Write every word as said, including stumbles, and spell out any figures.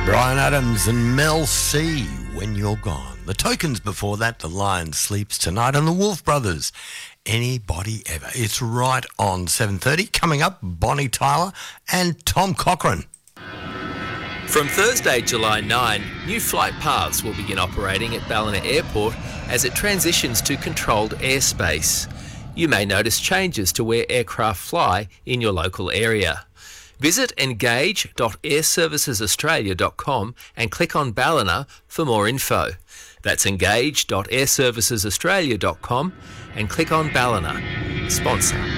Bryan Adams and Mel C, When You're Gone. The Tokens before that, The Lion Sleeps Tonight, and the Wolf Brothers, Anybody Ever. It's right on seven thirty. Coming up, Bonnie Tyler and Tom Cochrane. From Thursday, July ninth, new flight paths will begin operating at Ballina Airport as it transitions to controlled airspace. You may notice changes to where aircraft fly in your local area. Visit engage dot air services australia dot com and click on Ballina for more info. That's engage dot air services australia dot com and click on Ballina. Sponsor